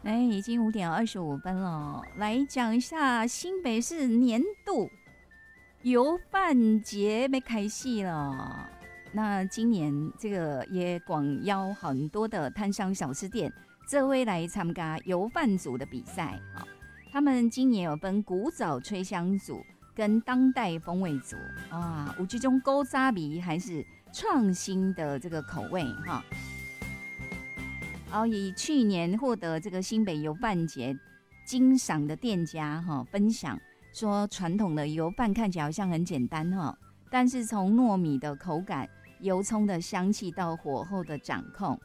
已经5:25了，来讲一下新北市年度油饭节要开戏了。那今年这个也广邀很多的摊商小吃店，这回来参加油饭组的比赛啊。他们今年有分古早吹香组跟当代风味组啊，有这种古早味还是创新的这个口味哈。以去年获得这个新北油饭节金赏的店家分享说，传统的油饭看起来好像很简单但是从糯米的口感、油葱的香气到火候的掌控，